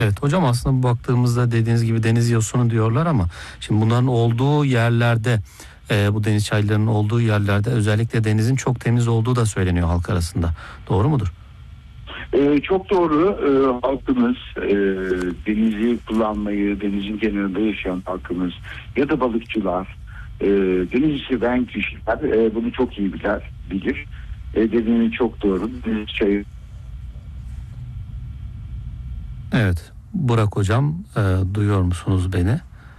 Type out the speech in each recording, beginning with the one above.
Evet hocam, aslında baktığımızda dediğiniz gibi deniz yosunu diyorlar ama şimdi bunların olduğu yerlerde, bu deniz çaylarının olduğu yerlerde özellikle denizin çok temiz olduğu da söyleniyor halk arasında. Doğru mudur? Çok doğru. Halkımız denizi kullanmayı, denizin kenarında yaşayan halkımız ya da balıkçılar, denizi seven kişiler bunu çok iyi bilir. Dediğiniz çok doğru. Deniz çayı. Evet. Burak hocam, duyuyor musunuz beni?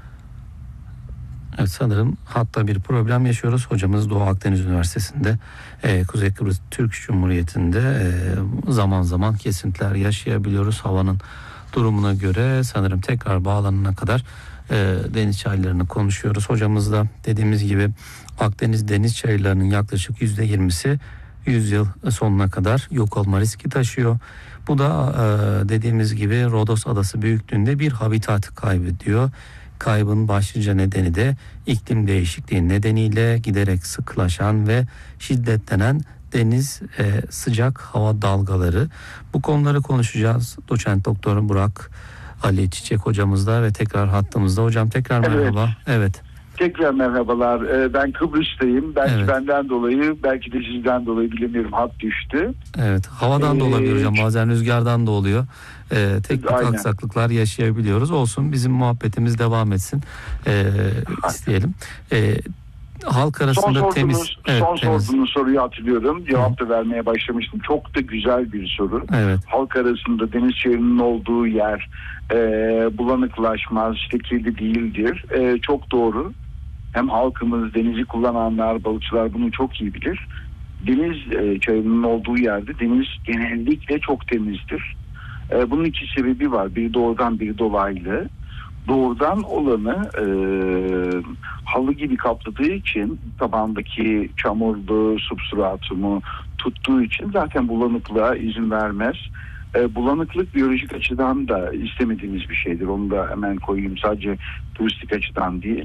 Evet, sanırım hatta bir problem yaşıyoruz. Hocamız Doğu Akdeniz Üniversitesi'nde Kuzey Kıbrıs Türk Cumhuriyeti'nde zaman zaman kesintiler yaşayabiliyoruz. Havanın durumuna göre sanırım tekrar bağlanana kadar deniz çaylarını konuşuyoruz. Hocamız da dediğimiz gibi Akdeniz deniz çaylarının yaklaşık %20'si 100 yıl sonuna kadar yok olma riski taşıyor. Bu da dediğimiz gibi Rodos Adası büyüklüğünde bir habitat kaybediyor. Kaybın başlıca nedeni de iklim değişikliği nedeniyle giderek sıklaşan ve şiddetlenen deniz sıcak hava dalgaları. Bu konuları konuşacağız. Doçent Doktor Burak Ali Çiçek hocamızla ve tekrar hattımızda. Hocam tekrar merhaba. Evet. Tekrar merhabalar. Ben Kıbrıs'tayım. Belki Evet. benden dolayı, belki de sizden dolayı bilemiyorum, hat düştü. Evet, havadan da olabilir hocam, bazen rüzgardan da oluyor. Teknik Aynen. aksaklıklar yaşayabiliyoruz. Olsun, bizim muhabbetimiz devam etsin isteyelim. Halk arasında temiz. Son temiz. sorduğunuz soruyu hatırlıyorum. Cevap da vermeye başlamıştım. Çok da güzel bir soru. Evet. Halk arasında deniz çayının olduğu yer bulanıklaşmaz, işte kirli değildir. Çok doğru. Hem halkımız, denizi kullananlar, balıkçılar bunu çok iyi bilir. Deniz çayının olduğu yerde deniz genellikle çok temizdir. Bunun iki sebebi var. Biri doğrudan, biri dolaylı. Doğrudan olanı halı gibi kapladığı için, tabandaki çamurlu substratumu tuttuğu için zaten bulanıklığa izin vermez. Bulanıklık biyolojik açıdan da istemediğimiz bir şeydir. Onu da hemen koyayım, sadece turistik açıdan değil.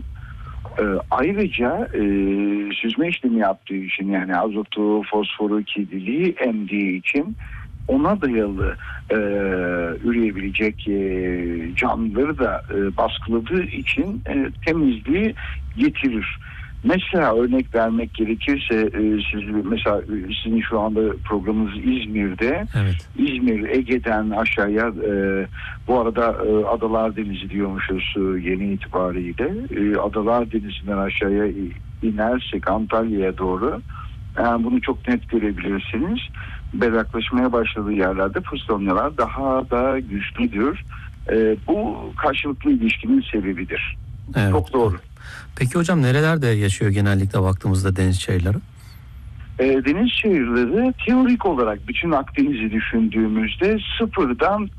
Ayrıca süzme işlemi yaptığı için, yani azotu, fosforu, kirliliği emdiği için ona dayalı üreyebilecek canlıları da baskıladığı için temizliği getirir. Mesela örnek vermek gerekirse mesela sizin şu anda programınız İzmir'de. Evet. İzmir, Ege'den aşağıya bu arada Adalar Denizi diyormuşuz yeni itibariyle. Adalar Denizi'nden aşağıya inersek Antalya'ya doğru bunu çok net görebilirsiniz. Berraklaşmaya başladığı yerlerde fıstığınyalar daha da güçlüdür. Bu karşılıklı ilişkinin sebebidir. Evet. Çok doğru. Peki hocam, nerelerde yaşıyor genellikle baktığımızda deniz çayları? Deniz çayırları teorik olarak bütün Akdeniz'i düşündüğümüzde sıfırdan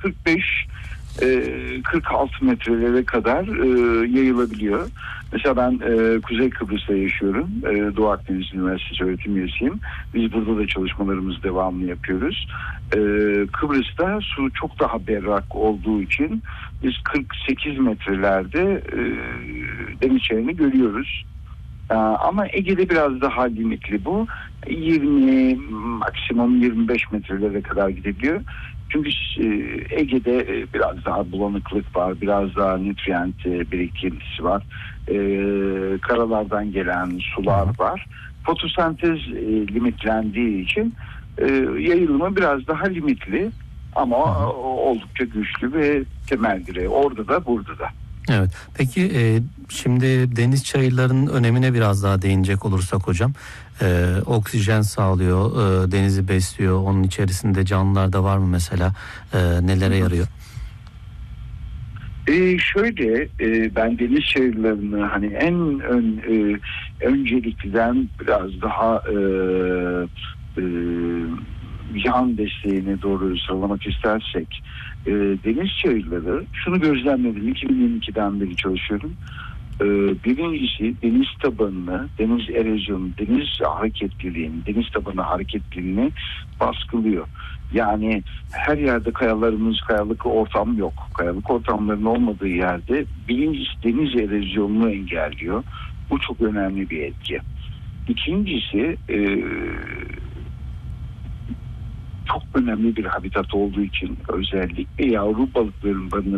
45-46 metrelere kadar yayılabiliyor. Mesela ben Kuzey Kıbrıs'ta yaşıyorum. Doğu Akdeniz Üniversitesi öğretim üyesiyim. Biz burada da çalışmalarımızı devamlı yapıyoruz. Kıbrıs'ta su çok daha berrak olduğu için biz 48 metrelerde deniz çayını görüyoruz. Ama Ege'de biraz daha limitli bu. 20, maksimum 25 metrelere kadar gidebiliyor. Çünkü Ege'de biraz daha bulanıklık var, biraz daha nutrient birikintisi var. Karalardan gelen sular var. Fotosentez limitlendiği için yayılımı biraz daha limitli ama oldukça güçlü ve temeldir. Orada da burada da. Evet. Peki şimdi deniz çayırlarının önemine biraz daha değinecek olursak hocam, oksijen sağlıyor, denizi besliyor. Onun içerisinde canlılar da var mı mesela? Nelere yarıyor? Şöyle ben deniz çayırlarını hani öncelikten biraz daha yan desteğine doğru sıralamak istersek, deniz çayırları, şunu gözlemledim, 2022'den beri çalışıyorum. Birincisi deniz tabanını, deniz erozyonu, deniz hareketliliğini, deniz tabanı hareketliliğini baskılıyor. Yani her yerde kayalık ortam yok. Kayalık ortamların olmadığı yerde birincisi deniz erozyonunu engelliyor. Bu çok önemli bir etki. İkincisi çok önemli bir habitat olduğu için özellikle yavru balıkların barınabildiği